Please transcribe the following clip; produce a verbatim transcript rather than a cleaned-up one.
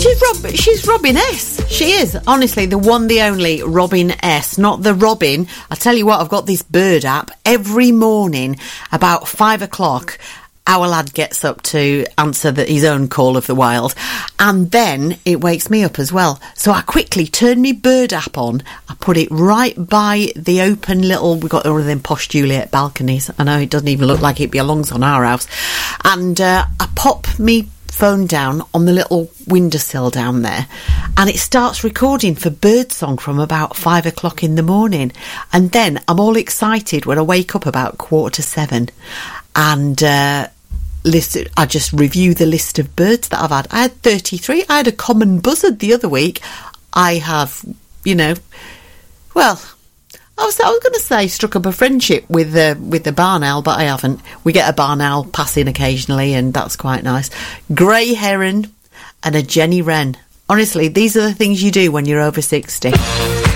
She's Rob. She's Robin S. She is, honestly, the one, the only Robin S. Not the Robin. I tell you what, I've got this bird app. Every morning about five o'clock, our lad gets up to answer the, his own call of the wild, and then it wakes me up as well. So I quickly turn my bird app on. I put it right by the open little, we've got one of them posh Juliet balconies. I know it doesn't even look like it belongs on our house. And uh, I pop me phone down on the little windowsill down there, and it starts recording for birdsong from about five o'clock in the morning. And then I'm all excited when I wake up about quarter to seven, and uh list I just review the list of birds that I've had. I had thirty-three. I had a common buzzard the other week. I have, you know, well, I was, I was going to say struck up a friendship with the with the barn owl, but I haven't. We get a barn owl passing occasionally, and that's quite nice. Grey heron and a Jenny wren. Honestly, these are the things you do when you're over sixty.